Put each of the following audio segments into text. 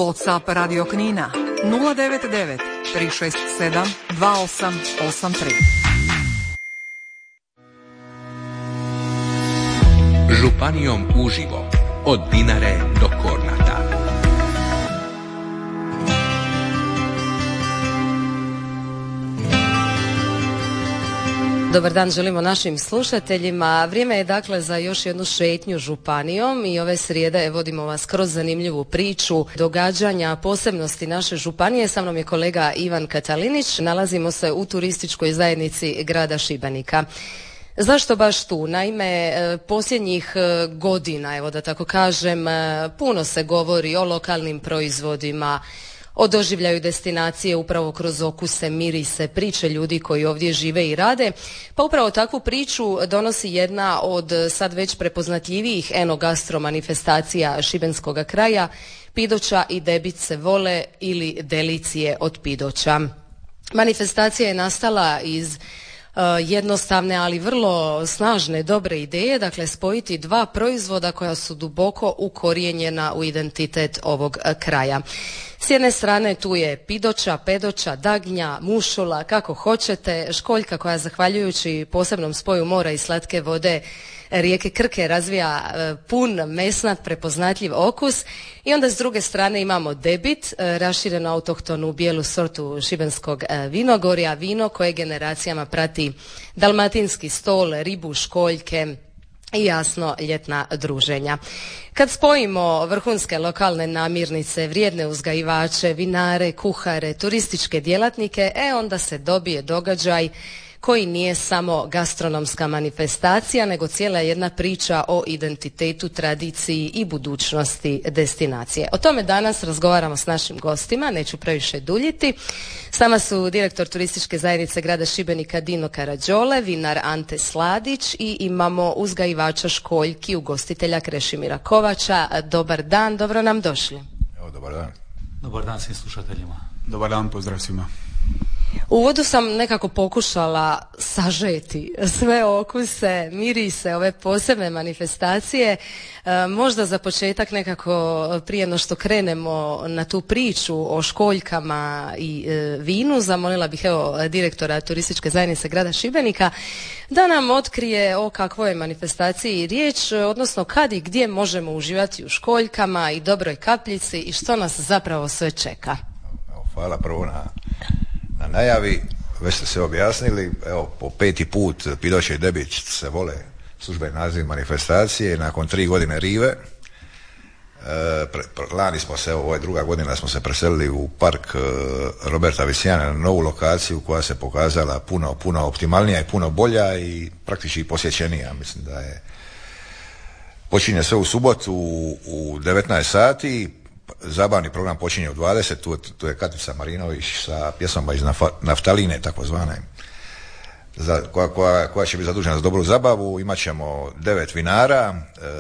WhatsApp Radio Knina 099 367 2883. Županijom uživo od Dinare do Kornata. Dobar dan želimo našim slušateljima. Vrijeme je dakle za još jednu šetnju županijom i ove srijede vodimo vas kroz zanimljivu priču događanja, posebnosti naše županije. Sa mnom je kolega Ivan Katalinić. Nalazimo se u turističkoj zajednici grada Šibenika. Zašto baš tu? Naime, posljednjih godina, evo da tako kažem, puno se govori o lokalnim proizvodima, o doživljaju destinacije upravo kroz okuse, mirise, priče ljudi koji ovdje žive i rade. Pa upravo takvu priču donosi jedna od sad već prepoznatljivijih enogastro manifestacija šibenskoga kraja, Pidoća i debit se vole ili delicije od Pidoća. Manifestacija je nastala iz jednostavne, ali vrlo snažne, dobre ideje, dakle spojiti dva proizvoda koja su duboko ukorijenjena u identitet ovog kraja. S jedne strane tu je pidoća, pedoća, dagnja, mušula, kako hoćete, školjka koja zahvaljujući posebnom spoju mora i slatke vode rijeke Krke razvija pun, mesnat, prepoznatljiv okus. I onda s druge strane imamo debit, raširenu autohtonu bijelu sortu šibenskog vinogorja, vino koje generacijama prati dalmatinski stol, ribu, školjke i jasno ljetna druženja. Kad spojimo vrhunske lokalne namirnice, vrijedne uzgajivače, vinare, kuhare, turističke djelatnike, onda se dobije događaj koji nije samo gastronomska manifestacija, nego cijela jedna priča o identitetu, tradiciji i budućnosti destinacije. O tome danas razgovaramo s našim gostima, neću previše duljiti. S nama su direktor turističke zajednice grada Šibenika Dino Karađole, vinar Ante Sladić i imamo uzgajivača školjki, ugostitelja Krešimira Kovača. Dobar dan, dobro nam došli. Evo, dobar dan. Dobar dan svim slušateljima. Dobar dan, pozdrav svima. U uvodu sam nekako pokušala sažeti sve okuse, mirise, ove posebne manifestacije. Možda za početak nekako prije no što krenemo na tu priču o školjkama i vinu, zamolila bih direktora turističke zajednice grada Šibenika da nam otkrije o kakvoj manifestaciji riječ, odnosno kad i gdje možemo uživati u školjkama i dobroj kapljici i što nas zapravo sve čeka. Hvala prvo na najavi, već ste se objasnili, evo po 5. put Pidoća i debit se vole, službeni naziv manifestacije, nakon 3 godine rive. Lani smo se, ovo je 2. godina, smo se preselili u park Roberta Visijana na novu lokaciju koja se pokazala puno optimalnija i puno bolja i praktički posjećenija. Mislim da je počinje sve u subotu u 19 sati. Zabavni program počinje u 20, tu je Katica Marinović sa pjesmama iz naftaline takozvane, koja će biti zadužena za dobru zabavu. Imat ćemo 9 vinara,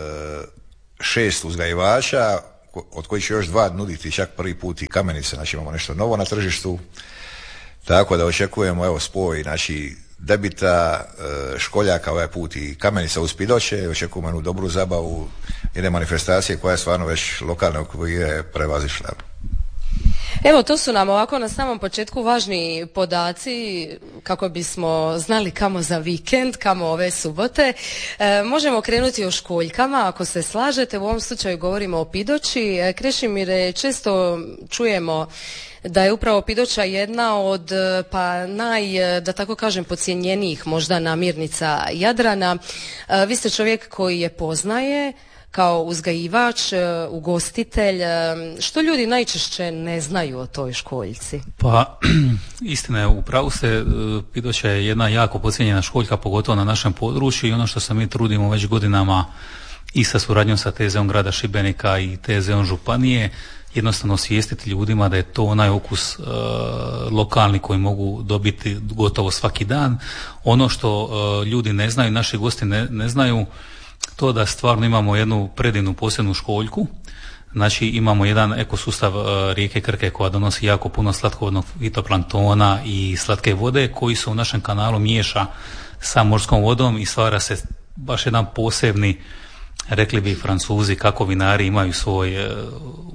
6 uzgajivača, od kojih će još 2 nuditi čak prvi put i kamenice, znači imamo nešto novo na tržištu, tako da očekujemo spoj debita, školjaka ovaj put i kamenica uz Pidoće. Očekujemo jednu dobru zabavu, jedne manifestacije koja je stvarno već lokalne okvire prevazišla. Evo, to su nam ovako na samom početku važni podaci kako bismo znali kamo za vikend, kamo ove subote. Možemo krenuti o školjkama, ako se slažete. U ovom slučaju govorimo o Pidoći. Krešimire, često čujemo da je upravo Pidoća jedna od da tako kažem, podcijenjenijih možda namirnica Jadrana. Vi ste čovjek koji je poznaje kao uzgajivač, ugostitelj. Što ljudi najčešće ne znaju o toj školjci? Pa, istina je, upravo ste, Pidoća je jedna jako podcijenjena školjka, pogotovo na našem području, i ono što se mi trudimo već godinama i sa suradnjom sa TZ-om grada Šibenika i TZ-om županije, jednostavno osvijestiti ljudima da je to onaj okus lokalni koji mogu dobiti gotovo svaki dan. Ono što ljudi ne znaju, naši gosti ne znaju, to da stvarno imamo jednu predivnu posebnu školjku. Znači imamo jedan ekosustav rijeke Krke koja donosi jako puno slatkovodnog fitoplanktona i slatke vode koji se u našem kanalu miješa sa morskom vodom i stvara se baš jedan posebni, rekli bi Francuzi kako vinari imaju svoj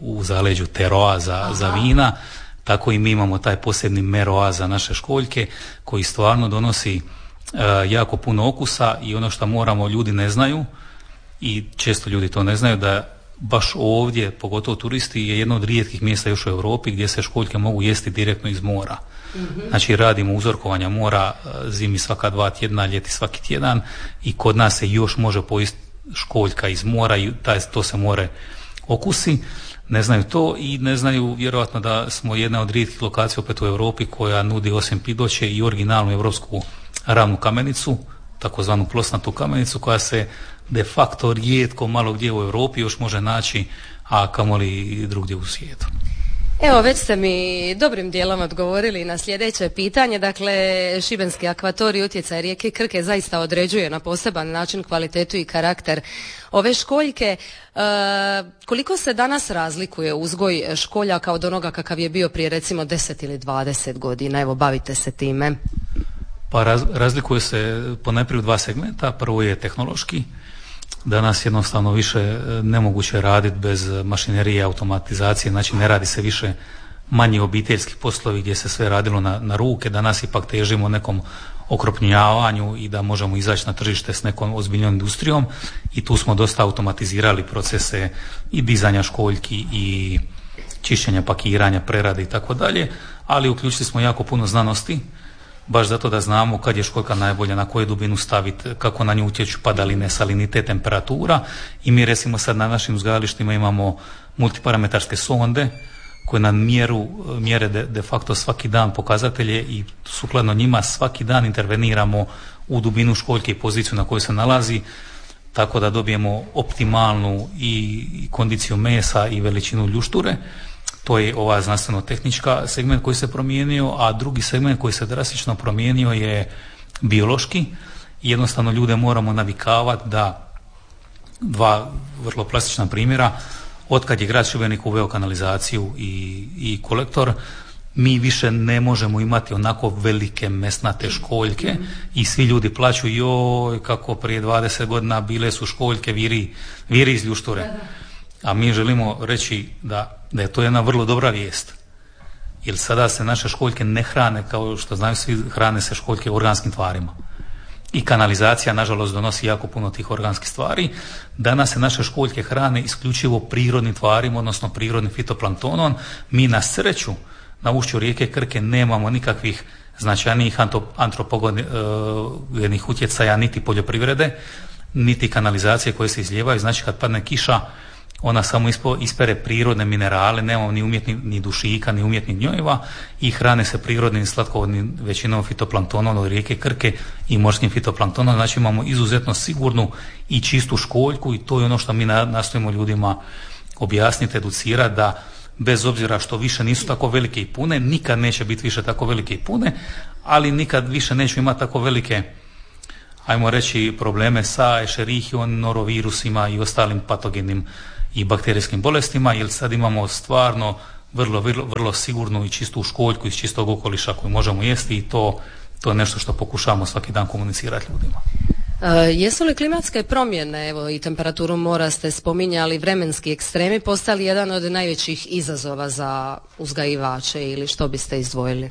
u zaleđu teroa za vina, tako i mi imamo taj posebni meroa za naše školjke koji stvarno donosi jako puno okusa. I ono što moramo, ljudi ne znaju i često ljudi to ne znaju, da baš ovdje, pogotovo turisti, je jedno od rijetkih mjesta još u Europi gdje se školjke mogu jesti direktno iz mora. Znači radimo uzorkovanja mora zimi svaka 2 tjedna, ljeti svaki tjedan i kod nas se još može pojesti školjka iz mora i to se more okusi. Ne znaju to i ne znaju vjerojatno da smo jedna od rijetkih lokacija opet u Europi koja nudi osim pidoće i originalnu europsku ravnu kamenicu, takozvanu plosnatu kamenicu, koja se de facto rijetko malo gdje u Europi još može naći, a kamoli i drugdje u svijetu. Evo, već ste mi dobrim dijelom odgovorili na sljedeće pitanje. Dakle, šibenski akvatorij, utjecaj rijeke Krke zaista određuje na poseban način kvalitetu i karakter ove školjke. Koliko se danas razlikuje uzgoj školjaka od onoga kakav je bio prije recimo 10 ili 20 godina? Evo, bavite se time. Pa razlikuje se ponajprije u 2 segmenta. Prvo je tehnološki. Danas jednostavno više nemoguće raditi bez mašinerije, automatizacije, znači ne radi se više manji obiteljski poslovi gdje se sve radilo na ruke. Danas ipak težimo nekom okrupnjavanju i da možemo izaći na tržište s nekom ozbiljnom industrijom i tu smo dosta automatizirali procese i dizanja školjki i čišćenja, pakiranja, prerade i tako dalje, ali uključili smo jako puno znanosti, baš zato da znamo kad je školjka najbolja, na koju dubinu staviti, kako na nju utječu padaline, salinitet, temperatura. I mi recimo sad na našim uzgajalištima imamo multiparametarske sonde koje nam mjere de facto svaki dan pokazatelje i sukladno njima svaki dan interveniramo u dubinu školjke i poziciju na kojoj se nalazi, tako da dobijemo optimalnu i kondiciju mesa i veličinu ljušture. To je ova znanstveno-tehnička segment koji se promijenio, a drugi segment koji se drastično promijenio je biološki. Jednostavno ljude moramo navikavati da 2 vrlo plastična primjera. Otkad je grad Šibenik uveo kanalizaciju i kolektor, mi više ne možemo imati onako velike mesnate školjke i svi ljudi plaću, joj kako prije 20 godina bile su školjke viri iz ljušture. A mi želimo reći da je to jedna vrlo dobra vijest. Jer sada se naše školjke ne hrane, kao što znaju svi, hrane se školjke organskim tvarima. I kanalizacija, nažalost, donosi jako puno tih organskih stvari. Danas se naše školjke hrane isključivo prirodnim tvarima, odnosno prirodnim fitoplanktonom. Mi na sreću na ušću rijeke Krke nemamo nikakvih značajnijih antropogenih utjecaja niti poljoprivrede, niti kanalizacije koje se izlijevaju. Znači kad padne kiša, ona samo ispere prirodne minerale, nemamo ni umjetnih ni dušika, ni umjetnih gnojeva i hrane se prirodnim slatkovodnim većinom fitoplanktonom od rijeke Krke i morskim fitoplanktonom. Znači imamo izuzetno sigurnu i čistu školjku i to je ono što mi nastojimo ljudima objasniti, educirati, da bez obzira što više nisu tako velike i pune, nikad neće biti više tako velike i pune, ali nikad više neću imati tako velike, ajmo reći, probleme sa Escherichion, norovirusima i ostalim patogenim i bakterijskim bolestima, jer sad imamo stvarno vrlo sigurnu i čistu školjku iz čistog okoliša koju možemo jesti i to je nešto što pokušavamo svaki dan komunicirati ljudima. Jesu li klimatske promjene, evo i temperaturu mora ste spominjali, vremenski ekstremi postali jedan od najvećih izazova za uzgajivače ili što biste izdvojili?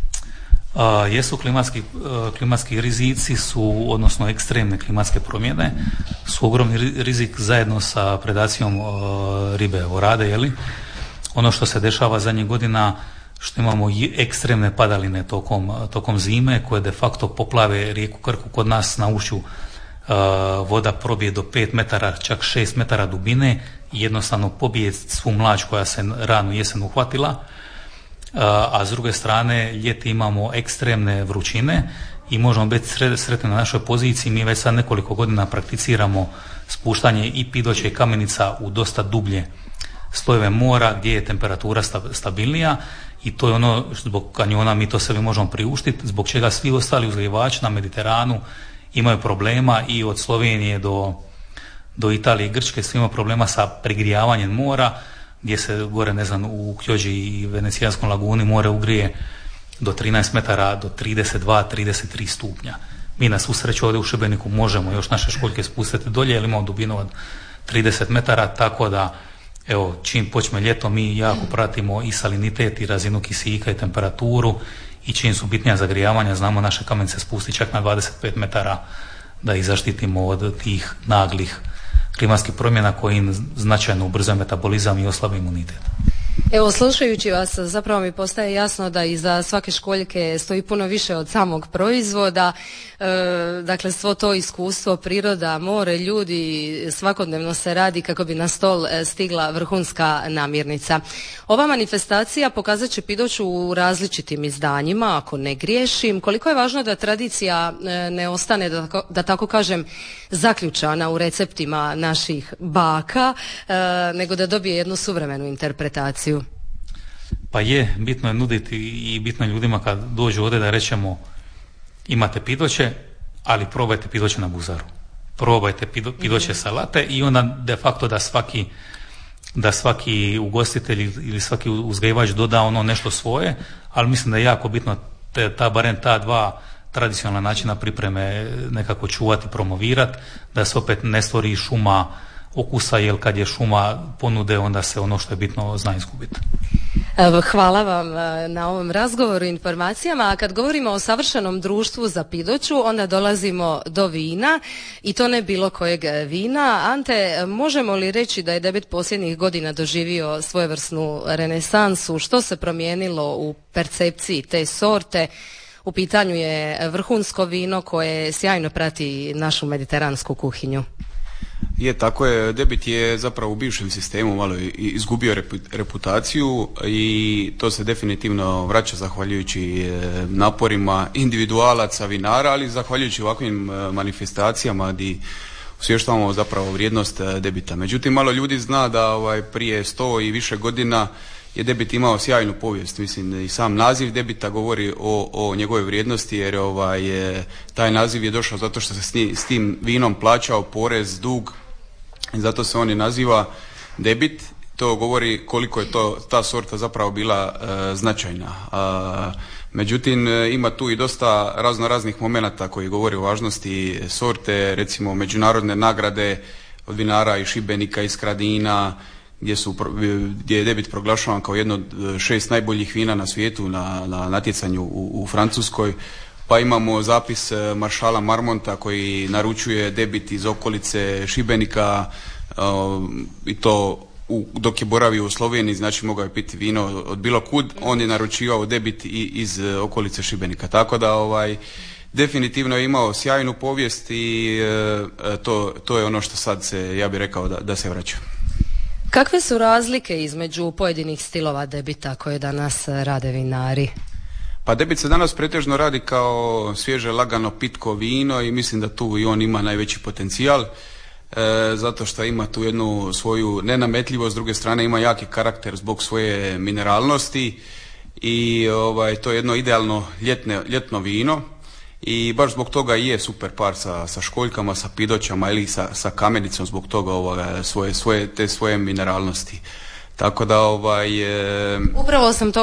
Jesu klimatski rizici su, odnosno ekstremne klimatske promjene su ogromni rizik zajedno sa predacijom ribe orade, ono što se dešava zadnjih godina, što imamo ekstremne padaline tokom zime koje de facto poplave rijeku Krku. Kod nas na ušću voda probije do 5 metara, čak 6 metara dubine i jednostavno pobije svu mlađ koja se ranu jesen uhvatila. A s druge strane ljeti imamo ekstremne vrućine i možemo biti sretni na našoj poziciji. Mi već sad nekoliko godina prakticiramo spuštanje i pidoća i kamenica u dosta dublje slojeve mora gdje je temperatura stabilnija i to je ono zbog kanjona mi to sebi možemo priuštiti, zbog čega svi ostali uzgajivači na Mediteranu imaju problema i od Slovenije do Italije i Grčke svi imaju problema sa prigrijavanjem mora, gdje se gore, u Kjođi i Venecijanskom laguni more ugrije do 13 metara, do 32-33 stupnja. Mi na svu sreću ovdje u Šibeniku možemo još naše školjke spustiti dolje, jer imamo dubinu od 30 metara, tako da Evo, čim počne ljeto mi jako pratimo i salinitet i razinu kisika i temperaturu i čim su bitnija zagrijavanja znamo naše kamenice spustiti čak na 25 metara da ih zaštitimo od tih naglih klimatskih promjena koji značajno ubrzaju metabolizam i oslabe imunitet. Evo, slušajući vas, zapravo mi postaje jasno da iza svake školjke stoji puno više od samog proizvoda. Dakle, svo to iskustvo, priroda, more, ljudi, svakodnevno se radi kako bi na stol stigla vrhunska namirnica. Ova manifestacija pokazat će Pidoću u različitim izdanjima, ako ne griješim. Koliko je važno da tradicija ne ostane, da tako kažem, zaključana u receptima naših baka, nego da dobije jednu suvremenu interpretaciju? Pa je, bitno je nuditi i bitno je ljudima kad dođu ovdje da rečemo imate pidoće, ali probajte pidoće na buzaru. Probajte pidoće salate i onda de facto da svaki ugostitelj ili svaki uzgajivač doda ono nešto svoje, ali mislim da je jako bitno barem ta dva tradicionalna načina pripreme nekako čuvati, promovirati, da se opet ne stvori šuma okusa, jer kad je šuma ponude onda se ono što je bitno zna izgubiti. Hvala vam na ovom razgovoru i informacijama. A kad govorimo o savršenom društvu za Pidoću, onda dolazimo do vina i to ne bilo kojeg vina. Ante, možemo li reći da je debit posljednjih godina doživio svojevrsnu renesansu? Što se promijenilo u percepciji te sorte? U pitanju je vrhunsko vino koje sjajno prati našu mediteransku kuhinju. Je, tako je. Debit je zapravo u bivšem sistemu malo izgubio reputaciju i to se definitivno vraća zahvaljujući naporima individualaca, vinara, ali zahvaljujući ovakvim manifestacijama gdje osvještavamo zapravo vrijednost debita. Međutim, malo ljudi zna da prije 100 i više godina je debit imao sjajnu povijest. Mislim, i sam naziv debita govori o njegovoj vrijednosti, jer taj naziv je došao zato što se s tim vinom plaćao porez, dug, i zato se on i naziva debit. To govori koliko je ta sorta zapravo bila značajna. Međutim, ima tu i dosta raznih momenata koji govori o važnosti sorte, recimo međunarodne nagrade od vinara iz Šibenika, iz Skradina, gdje je debit proglašavan kao jedno od 6 najboljih vina na svijetu na natjecanju u Francuskoj. Pa imamo zapis maršala Marmonta koji naručuje debit iz okolice Šibenika i to dok je boravio u Sloveniji, znači mogao je piti vino od bilo kud, on je naručivao debit i iz okolice Šibenika. Tako da definitivno je imao sjajnu povijest i to je ono što sad se, ja bih rekao, da se vraća. Kakve su razlike između pojedinih stilova debita koje danas rade vinari? Pa debit se danas pretežno radi kao svježe, lagano, pitko vino i mislim da tu i on ima najveći potencijal, zato što ima tu jednu svoju nenametljivost, s druge strane ima jaki karakter zbog svoje mineralnosti i to je jedno idealno ljetno vino i baš zbog toga i je super par sa školjkama, sa pidoćama ili sa kamenicom zbog toga svoje mineralnosti. Tako da Upravo sam to